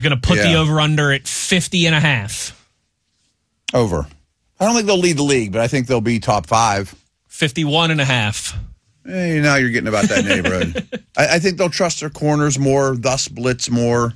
Going to put the over-under at 50.5. Over. I don't think they'll lead the league, but I think they'll be top 5. 51.5. Now you're getting about that neighborhood. I think they'll trust their corners more, thus blitz more.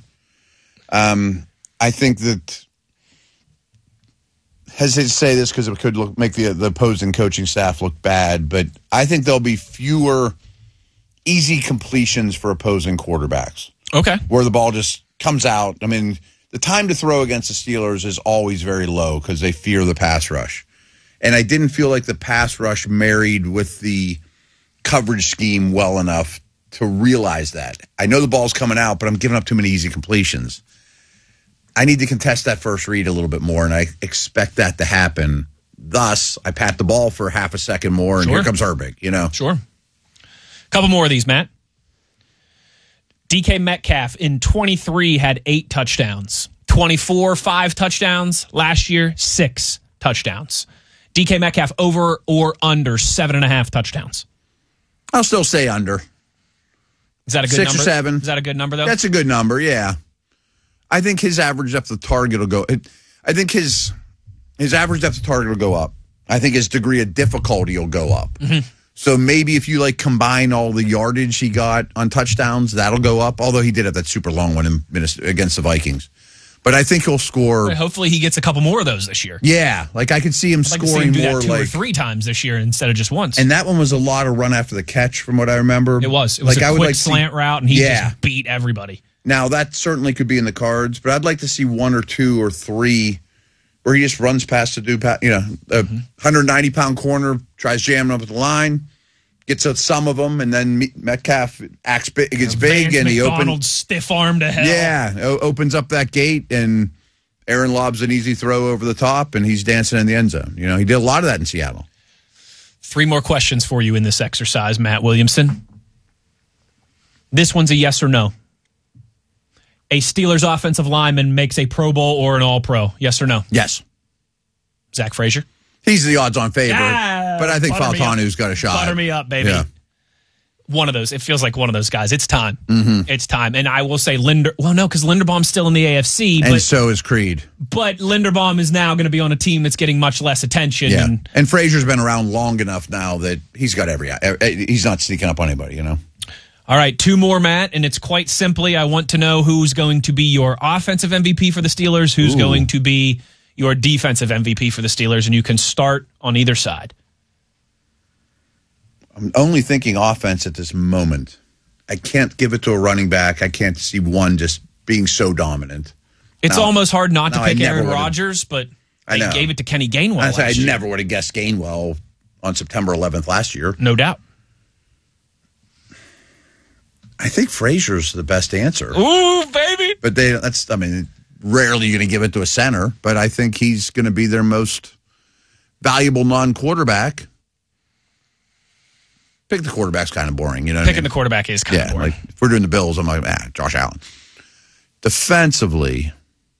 I think that, hesitate to say this because it could make the opposing coaching staff look bad, but I think there'll be fewer easy completions for opposing quarterbacks. Okay. Where the ball just comes out. I mean, the time to throw against the Steelers is always very low because they fear the pass rush. And I didn't feel like the pass rush married with the coverage scheme well enough to realize that. I know the ball's coming out, but I'm giving up too many easy completions. I need to contest that first read a little bit more, and I expect that to happen. Thus, I pat the ball for half a second more, and here comes Herbig, Sure. Couple more of these, Matt. DK Metcalf in 23 had 8 touchdowns. 24, 5 touchdowns. Last year, 6 touchdowns. DK Metcalf over or under 7.5 touchdowns? I'll still say under. Is that a good 6 number? or 7. Is that a good number, though? That's a good number, yeah. I think his average depth of target will go. I think his average depth of target will go up. I think his degree of difficulty will go up. Mm-hmm. So maybe if you combine all the yardage he got on touchdowns, that'll go up. Although he did have that super long one against the Vikings, but I think he'll score. Hopefully, he gets a couple more of those this year. Yeah, I could see him scoring do more, that 2 or 3 times this year instead of just once. And that one was a lot of run after the catch, from what I remember. It was a quick slant route, and he just beat everybody. Now that certainly could be in the cards, but I'd like to see 1 or 2 or 3 where he just runs past the 190-pound corner, tries jamming up at the line, gets out some of them, and then Metcalf gets big, and he opens stiff-arm to hell. Yeah, opens up that gate, and Aaron lobs an easy throw over the top, and he's dancing in the end zone. He did a lot of that in Seattle. 3 more questions for you in this exercise, Matt Williamson. This one's a yes or no. A Steelers offensive lineman makes a Pro Bowl or an All-Pro. Yes or no? Yes. Zach Frazier? He's the odds-on favorite, but I think Faltanu's got a shot. Butter me up, baby. Yeah. One of those. It feels like one of those guys. It's time. Mm-hmm. It's time. And I will say because Linderbaum's still in the AFC. And so is Creed. But Linderbaum is now going to be on a team that's getting much less attention. Yeah. And Frazier's been around long enough now that he's got he's not sneaking up on anybody, All right, 2 more, Matt, and it's quite simply, I want to know who's going to be your offensive MVP for the Steelers, who's going to be your defensive MVP for the Steelers, and you can start on either side. I'm only thinking offense at this moment. I can't give it to a running back. I can't see one just being so dominant. It's almost hard not to pick Aaron Rodgers, but they gave it to Kenny Gainwell last year. I never would have guessed Gainwell on September 11th last year. No doubt. I think Frazier's the best answer. Ooh, baby! But rarely you're going to give it to a center, but I think he's going to be their most valuable non-quarterback. Pick the quarterback's kind of boring, Picking the quarterback is kind of boring. Like if we're doing the Bills, I'm like, Josh Allen. Defensively,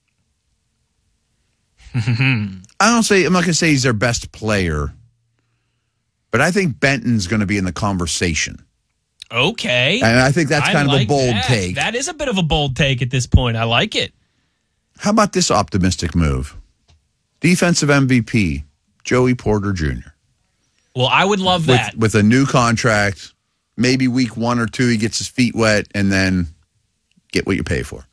I'm not going to say he's their best player, but I think Benton's going to be in the conversation. Okay. And I think that's kind of a bold take. That is a bit of a bold take at this point. I like it. How about this optimistic move? Defensive MVP, Joey Porter Jr. Well, I would love that. With a new contract, maybe week 1 or 2, he gets his feet wet, and then get what you pay for.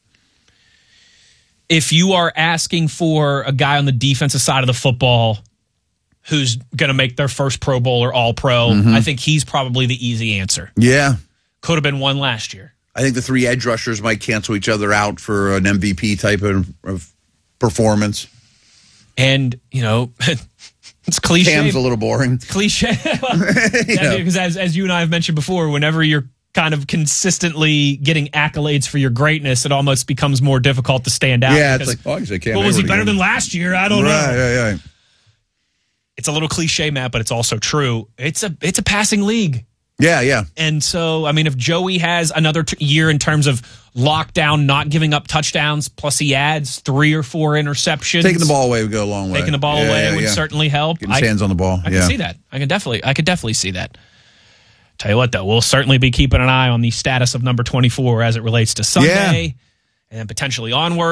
If you are asking for a guy on the defensive side of the football who's going to make their first Pro Bowl or All-Pro, I think he's probably the easy answer. Yeah. Could have been one last year. I think the 3 edge rushers might cancel each other out for an MVP type of performance. And, it's cliche. Cam's a little boring. It's cliche. Because as you and I have mentioned before, whenever you're kind of consistently getting accolades for your greatness, it almost becomes more difficult to stand out. Yeah, it's like, I can't. Was he better than last year? I don't know. Right. It's a little cliche, Matt, but it's also true. It's a passing league. Yeah. And so, if Joey has another year in terms of lockdown, not giving up touchdowns, plus he adds 3 or 4 interceptions. Taking the ball away would go a long way. Taking the ball away would certainly help. Getting his hands on the ball. I can see that. I could definitely see that. Tell you what, though, we'll certainly be keeping an eye on the status of number 24 as it relates to Sunday. and then potentially onward.